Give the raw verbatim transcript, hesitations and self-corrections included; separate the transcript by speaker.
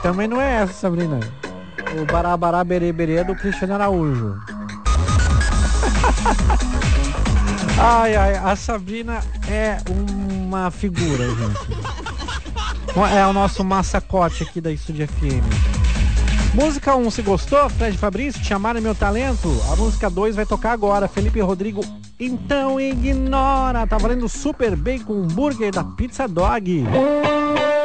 Speaker 1: Também não é essa, Sabrina. O Barabará Berê Berê é do Cristiano Araújo. Ai, ai, a Sabrina é uma figura, gente. É o nosso massacote aqui da Estúdio F M. Música um, se gostou? Fred Fabrício, Te Amar é Meu Talento. A música dois vai tocar agora. Felipe Rodrigo, Então Ignora. Tá valendo Super Bacon Burger da Pizza Dog.